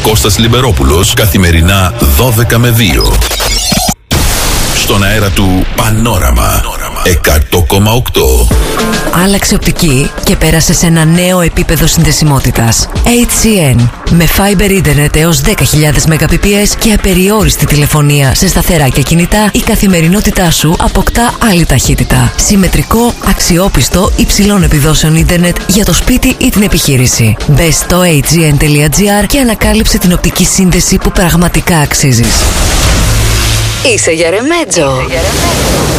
Κώστας Λιμπερόπουλος, καθημερινά 12 με 2. Στον αέρα του Πανόραμα 100,8. Άλλαξε οπτική και πέρασε σε ένα νέο επίπεδο συνδεσιμότητας. HCN με Fiber Internet έως 10.000 Mbps και απεριόριστη τηλεφωνία σε σταθερά και κινητά, η καθημερινότητά σου αποκτά άλλη ταχύτητα. Συμμετρικό, αξιόπιστο, υψηλών επιδόσεων ίντερνετ για το σπίτι ή την επιχείρηση. Μπες στο hgn.gr και ανακάλυψε την οπτική σύνδεση που πραγματικά αξίζεις. Είσαι για ρεμέτζο.